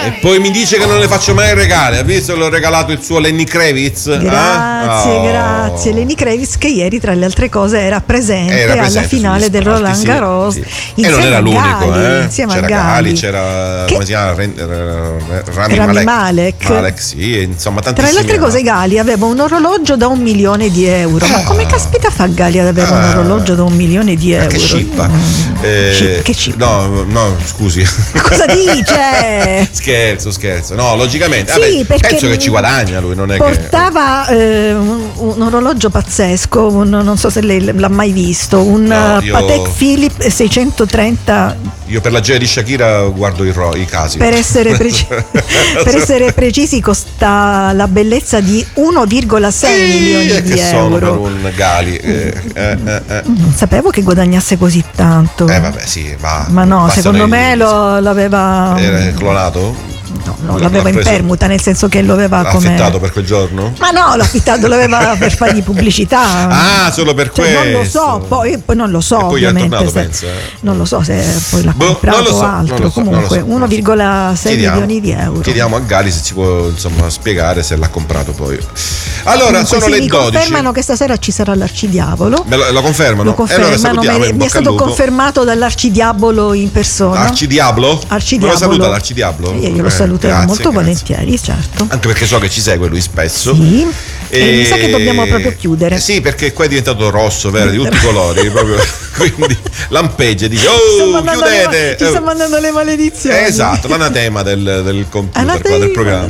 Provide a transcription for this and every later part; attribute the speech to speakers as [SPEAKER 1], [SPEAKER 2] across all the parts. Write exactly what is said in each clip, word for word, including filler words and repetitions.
[SPEAKER 1] E poi mi dice che non le faccio mai regali. Ha visto che l'ho regalato il suo Lenny Kravitz?
[SPEAKER 2] Grazie,
[SPEAKER 1] eh? oh.
[SPEAKER 2] grazie. Lenny Kravitz, che ieri tra le altre cose era presente,
[SPEAKER 1] era presente
[SPEAKER 2] alla finale del
[SPEAKER 1] spalti,
[SPEAKER 2] Roland
[SPEAKER 1] sì,
[SPEAKER 2] Garros.
[SPEAKER 1] Sì. E non era l'unico,
[SPEAKER 2] Gali,
[SPEAKER 1] eh?
[SPEAKER 2] insieme
[SPEAKER 1] C'era
[SPEAKER 2] a Gali.
[SPEAKER 1] Gali, c'era
[SPEAKER 2] che...
[SPEAKER 1] come si chiama? Rami, Rami
[SPEAKER 2] Malek.
[SPEAKER 1] Malek. Malek, sì, insomma, tantissimi.
[SPEAKER 2] Tra le altre cose, Gali aveva un orologio da un milione di euro. Ma come caspita fa Gali ad avere ah. un orologio da un milione di euro?
[SPEAKER 1] Che scippa.
[SPEAKER 2] Mm.
[SPEAKER 1] Eh,
[SPEAKER 2] che scippa.
[SPEAKER 1] No, no, scusi.
[SPEAKER 2] Cosa dice?
[SPEAKER 1] Scherzo, scherzo. No, logicamente.
[SPEAKER 2] Sì,
[SPEAKER 1] vabbè, penso che ci guadagna lui, non è
[SPEAKER 2] portava
[SPEAKER 1] che...
[SPEAKER 2] eh, un, un orologio pazzesco, un, non so se lei l'ha mai visto, un
[SPEAKER 1] no, io...
[SPEAKER 2] Patek Philippe seicentotrenta.
[SPEAKER 1] Io per la gioia di Shakira guardo i, ro- i casi.
[SPEAKER 2] Per essere, preci- per essere precisi, costa la bellezza di uno virgola sei milioni
[SPEAKER 1] che
[SPEAKER 2] di
[SPEAKER 1] sono
[SPEAKER 2] euro.
[SPEAKER 1] Per un Gali. Eh, eh, eh, eh.
[SPEAKER 2] Non sapevo che guadagnasse così tanto.
[SPEAKER 1] Eh vabbè, sì, va.
[SPEAKER 2] Ma no, secondo
[SPEAKER 1] lei,
[SPEAKER 2] me lo, l'aveva.
[SPEAKER 1] Era clonato?
[SPEAKER 2] No, no, l'aveva in permuta, nel senso che lo aveva
[SPEAKER 1] l'ha
[SPEAKER 2] come.
[SPEAKER 1] L'ha affittato per quel giorno?
[SPEAKER 2] Ma no, l'ha affittato, lo aveva per fargli pubblicità.
[SPEAKER 1] Ah, solo per
[SPEAKER 2] cioè,
[SPEAKER 1] questo.
[SPEAKER 2] Non lo so, poi, poi non lo so.
[SPEAKER 1] E poi
[SPEAKER 2] ovviamente.
[SPEAKER 1] È tornato,
[SPEAKER 2] se,
[SPEAKER 1] pensa.
[SPEAKER 2] Non lo so se poi l'ha
[SPEAKER 1] boh,
[SPEAKER 2] comprato
[SPEAKER 1] so,
[SPEAKER 2] altro.
[SPEAKER 1] So,
[SPEAKER 2] Comunque,
[SPEAKER 1] so,
[SPEAKER 2] uno virgola sei milioni di euro.
[SPEAKER 1] Chiediamo a Gali se ci può insomma spiegare se l'ha comprato poi. Allora,
[SPEAKER 2] comunque,
[SPEAKER 1] sono
[SPEAKER 2] sì,
[SPEAKER 1] le
[SPEAKER 2] mi
[SPEAKER 1] dodici.
[SPEAKER 2] confermano che stasera ci sarà l'Arcidiavolo.
[SPEAKER 1] Me lo, lo confermano?
[SPEAKER 2] Lo confermano,
[SPEAKER 1] eh, allora
[SPEAKER 2] mi, mi è stato confermato dall'Arcidiavolo in persona.
[SPEAKER 1] Arcidiablo?
[SPEAKER 2] Arcidiavolo.
[SPEAKER 1] Me lo saluta l'Arcidiablo?
[SPEAKER 2] Io glielo eh, saluterò
[SPEAKER 1] grazie,
[SPEAKER 2] molto
[SPEAKER 1] grazie.
[SPEAKER 2] volentieri, certo.
[SPEAKER 1] Anche perché so che ci segue lui spesso.
[SPEAKER 2] Sì. E, e mi sa che dobbiamo proprio chiudere.
[SPEAKER 1] Sì, perché qua è diventato rosso, verde, di tutti i colori, proprio, quindi lampeggia e dice oh chiudete.
[SPEAKER 2] Le, ci sta mandando le maledizioni.
[SPEAKER 1] Esatto, l'anatema del, del computer, qua, del programma.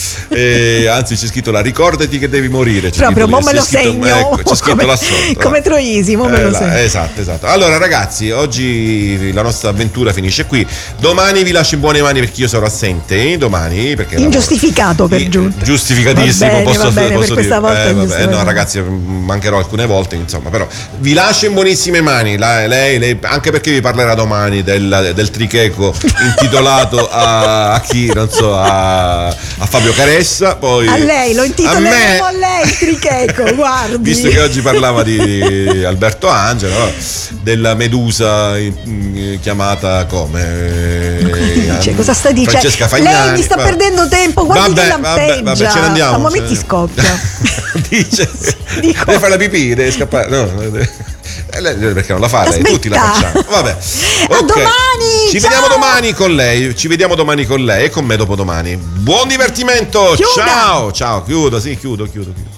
[SPEAKER 1] E, anzi c'è scritto la ricordati che devi morire. C'è
[SPEAKER 2] proprio, mo me lo
[SPEAKER 1] scritto,
[SPEAKER 2] segno.
[SPEAKER 1] Ecco, c'è scritto
[SPEAKER 2] come,
[SPEAKER 1] là sotto.
[SPEAKER 2] Come Troisi, mo me
[SPEAKER 1] eh,
[SPEAKER 2] lo segno.
[SPEAKER 1] Esatto, esatto. Allora ragazzi, oggi la nostra avventura finisce qui. Domani vi lascio in buone mani perché io sarò assente, domani. Perché
[SPEAKER 2] ingiustificato per giunta.
[SPEAKER 1] Giustificatissimo,
[SPEAKER 2] va bene,
[SPEAKER 1] posso,
[SPEAKER 2] va bene,
[SPEAKER 1] posso
[SPEAKER 2] per
[SPEAKER 1] dire.
[SPEAKER 2] Volta
[SPEAKER 1] Eh, vabbè, no ragazzi, mancherò alcune volte, insomma, però vi lascio in buonissime mani. La, lei, lei, anche perché vi parlerà domani del, del tricheco intitolato a, a chi, non so, a, a Fabio Caressa. Poi
[SPEAKER 2] a lei, lo intitoleremo a, a lei il tricheco, guardi.
[SPEAKER 1] Visto che oggi parlava di Alberto Angelo, della Medusa chiamata come?
[SPEAKER 2] Dice, cosa sta dicendo?
[SPEAKER 1] Francesca Fagnani.
[SPEAKER 2] Lei mi sta vabbè. perdendo tempo, guardi
[SPEAKER 1] vabbè,
[SPEAKER 2] che lampeggia.
[SPEAKER 1] Vabbè, vabbè, ce ne andiamo.
[SPEAKER 2] A momenti scoppia.
[SPEAKER 1] Dice,
[SPEAKER 2] Dico.
[SPEAKER 1] deve fare la pipì, deve scappare. No, perché non la fa lei, tutti la facciamo. Vabbè.
[SPEAKER 2] A
[SPEAKER 1] okay.
[SPEAKER 2] domani.
[SPEAKER 1] Ci
[SPEAKER 2] ciao.
[SPEAKER 1] vediamo domani con lei. Ci vediamo domani con lei e con me dopodomani. Buon divertimento.
[SPEAKER 2] Chiuda.
[SPEAKER 1] Ciao, ciao. Chiudo, sì, chiudo, chiudo, chiudo.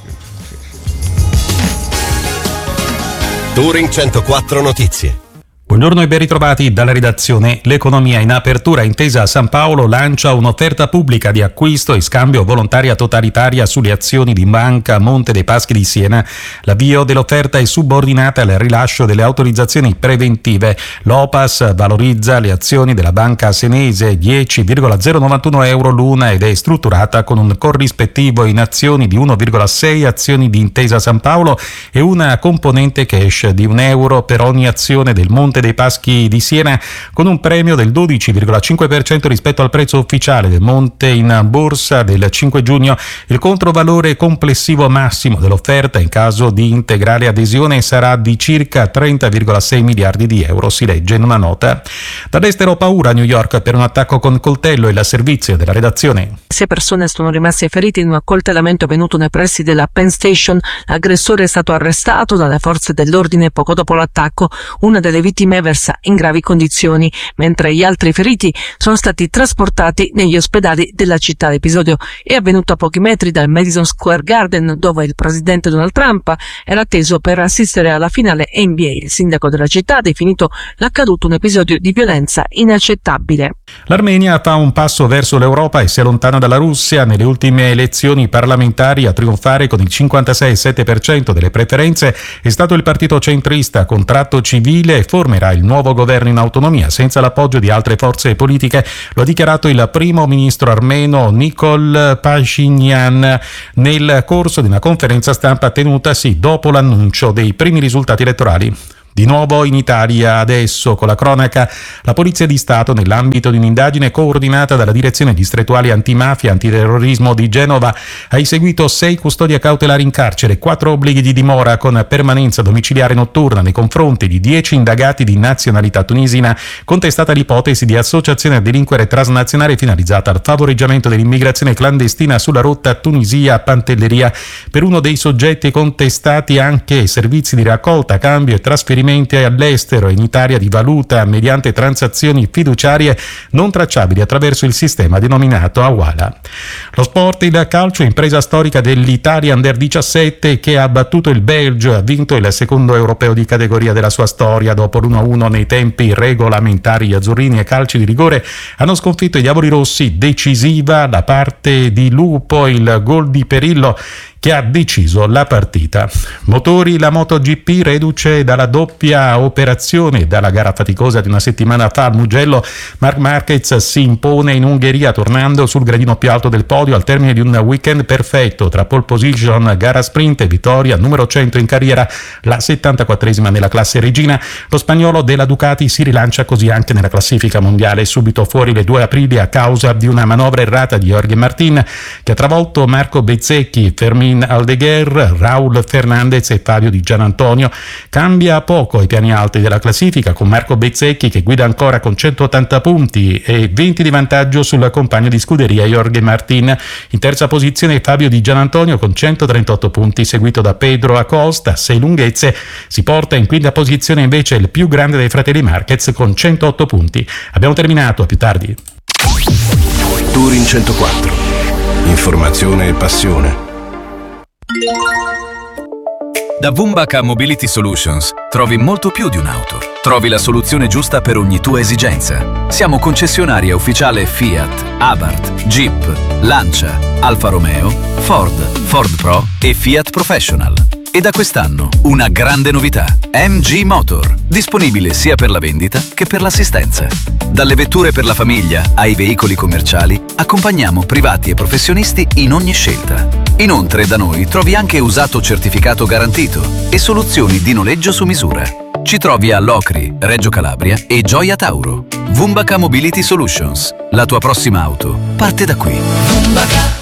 [SPEAKER 3] Touring centoquattro Notizie.
[SPEAKER 4] Buongiorno e ben ritrovati dalla redazione. L'economia in apertura Intesa San Paolo lancia un'offerta pubblica di acquisto e scambio volontaria totalitaria sulle azioni di Banca Monte dei Paschi di Siena. L'avvio dell'offerta è subordinata al rilascio delle autorizzazioni preventive. L'Opas valorizza le azioni della banca senese dieci virgola zero novantuno euro l'una ed è strutturata con un corrispettivo in azioni di uno virgola sei azioni di Intesa San Paolo e una componente cash di un euro per ogni azione del Monte dei Paschi di Siena, con un premio del dodici virgola cinque per cento rispetto al prezzo ufficiale del Monte in borsa del cinque giugno. Il controvalore complessivo massimo dell'offerta in caso di integrale adesione sarà di circa trenta virgola sei miliardi di euro, si legge in una nota. Dall'estero paura a New York per un attacco con coltello e la servizio della redazione.
[SPEAKER 5] Sei persone sono rimaste ferite in un accoltellamento avvenuto nei pressi della Penn Station. L'aggressore è stato arrestato dalle forze dell'ordine poco dopo l'attacco. Una delle vittime versa in gravi condizioni, mentre gli altri feriti sono stati trasportati negli ospedali della città. L'episodio è avvenuto a pochi metri dal Madison Square Garden, dove il presidente Donald Trump era atteso per assistere alla finale N B A. Il sindaco della città ha definito l'accaduto un episodio di violenza inaccettabile.
[SPEAKER 4] L'Armenia fa un passo verso l'Europa e si allontana dalla Russia. Nelle ultime elezioni parlamentari a trionfare con il cinquantasei virgola sette per cento delle preferenze è stato il partito centrista Contratto Civile e formerà il nuovo governo in autonomia senza l'appoggio di altre forze politiche. Lo ha dichiarato il primo ministro armeno Nikol Pashinyan nel corso di una conferenza stampa tenutasi dopo l'annuncio dei primi risultati elettorali. Di nuovo in Italia adesso con la cronaca, la Polizia di Stato nell'ambito di un'indagine coordinata dalla Direzione Distrettuale Antimafia e Antiterrorismo di Genova ha eseguito sei custodie cautelari in carcere, quattro obblighi di dimora con permanenza domiciliare notturna nei confronti di dieci indagati di nazionalità tunisina, contestata l'ipotesi di associazione a delinquere transnazionale finalizzata al favoreggiamento dell'immigrazione clandestina sulla rotta Tunisia-Pantelleria. Per uno dei soggetti contestati anche servizi di raccolta, cambio e trasferimento all'estero e in Italia di valuta mediante transazioni fiduciarie non tracciabili attraverso il sistema denominato Awala. Lo sport, il calcio, impresa storica dell'Italia Under diciassette che ha battuto il Belgio e ha vinto il secondo europeo di categoria della sua storia. Dopo l'uno a uno nei tempi regolamentari, gli azzurrini e calci di rigore hanno sconfitto i diavoli rossi. Decisiva da parte di Lupo, il gol di Perillo che ha deciso la partita. Motori, la MotoGP reduce dalla doppia operazione dalla gara faticosa di una settimana fa al Mugello. Marc Marquez si impone in Ungheria tornando sul gradino più alto del podio al termine di un weekend perfetto tra pole position, gara sprint e vittoria numero cento in carriera, la settantaquattresima nella classe regina. Lo spagnolo della Ducati si rilancia così anche nella classifica mondiale, subito fuori le due Aprili a causa di una manovra errata di Jorge Martin che ha travolto Marco Bezzecchi, Fermin Aldeguer, Raul Fernandez e Fabio Di Gianantonio. Cambia poco ai piani alti della classifica, con Marco Bezzecchi che guida ancora con centottanta punti e venti di vantaggio sul compagno di scuderia Jorge Martin. In terza posizione Fabio Di Gianantonio con centotrentotto punti, seguito da Pedro Acosta, sei lunghezze. Si porta in quinta posizione invece il più grande dei fratelli Marquez con centootto punti. Abbiamo terminato, a più tardi.
[SPEAKER 3] Touring centoquattro. Informazione e passione.
[SPEAKER 6] Da Vumbaka Mobility Solutions trovi molto più di un'auto. Trovi la soluzione giusta per ogni tua esigenza. Siamo concessionaria ufficiale Fiat, Abarth, Jeep, Lancia, Alfa Romeo, Ford, Ford Pro e Fiat Professional. E da quest'anno una grande novità: M G Motor, disponibile sia per la vendita che per l'assistenza. Dalle vetture per la famiglia ai veicoli commerciali, accompagniamo privati e professionisti in ogni scelta. Inoltre da noi trovi anche usato certificato garantito e soluzioni di noleggio su misura. Ci trovi a Locri, Reggio Calabria e Gioia Tauro. Vumbaka Mobility Solutions. La tua prossima auto parte da qui. Vumbaka.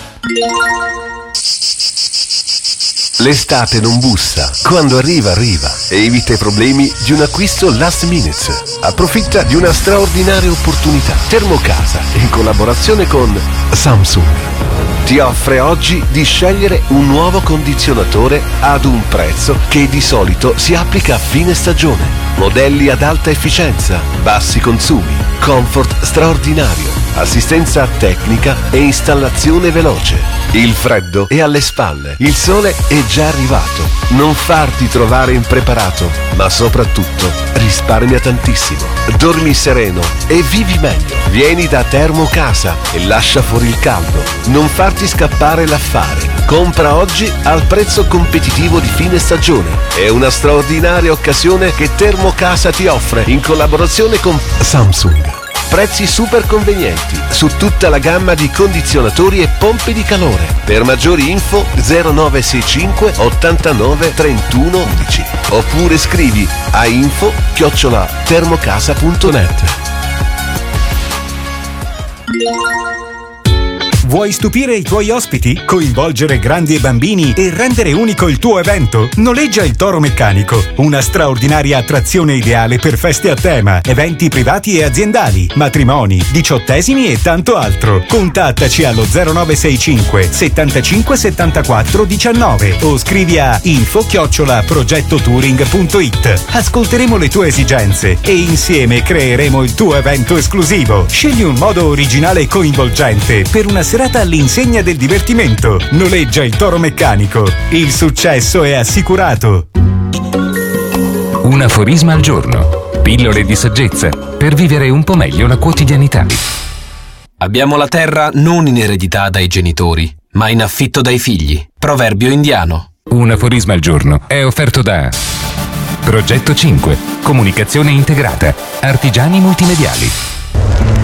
[SPEAKER 3] L'estate non bussa. Quando arriva, arriva. E evita i problemi di un acquisto last minute. Approfitta di una straordinaria opportunità. Termocasa, in collaborazione con Samsung, ti offre oggi di scegliere un nuovo condizionatore ad un prezzo che di solito si applica a fine stagione. Modelli ad alta efficienza, bassi consumi, comfort straordinario, assistenza tecnica e installazione veloce. Il freddo è alle spalle, il sole è già arrivato. Non farti trovare impreparato, ma soprattutto risparmia tantissimo. Dormi sereno e vivi meglio. Vieni da Termocasa e lascia fuori il caldo. Non farti scappare l'affare. Compra oggi al prezzo competitivo di fine stagione. È una straordinaria occasione che Termocasa ti offre in collaborazione con Samsung. Prezzi super convenienti su tutta la gamma di condizionatori e pompe di calore. Per maggiori info zero nove sei cinque ottantanove trentuno undici oppure scrivi a info chiocciola termocasa punto net.
[SPEAKER 7] Vuoi stupire i tuoi ospiti? Coinvolgere grandi e bambini e rendere unico il tuo evento? Noleggia il Toro Meccanico, una straordinaria attrazione ideale per feste a tema, eventi privati e aziendali, matrimoni, diciottesimi e tanto altro. Contattaci allo zero nove sei cinque settantacinque settantaquattro diciannove o scrivi a info chiocciola progettotouring punto it. Ascolteremo le tue esigenze e insieme creeremo il tuo evento esclusivo. Scegli un modo originale e coinvolgente per una serata all'insegna del divertimento. Noleggia il Toro Meccanico. Il successo è assicurato.
[SPEAKER 8] Un aforisma al giorno. Pillole di saggezza per vivere un po' meglio la quotidianità.
[SPEAKER 9] Abbiamo la terra non in eredità dai genitori, ma in affitto dai figli. Proverbio indiano.
[SPEAKER 8] Un aforisma al giorno è offerto da Progetto cinque. Comunicazione integrata. Artigiani multimediali.